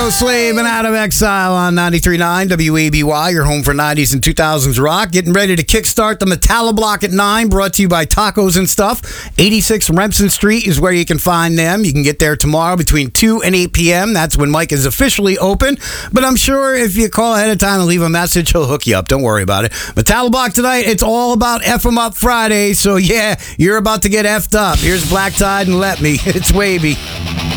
No Slave and Out of Exile on 93.9 WABY, your home for 90s and 2000s rock. Getting ready to kickstart the Metallo-Block at 9, brought to you by Tacos and Stuff. 86 Remsen Street is where you can find them. You can get there tomorrow between 2 and 8 p.m. That's when Mike is officially open. But I'm sure if you call ahead of time and leave a message, he'll hook you up. Don't worry about it. Metallo-Block tonight, it's all about F 'em Up Friday. So yeah, you're about to get F'd up. Here's Black Tide and Let Me. It's Wavy.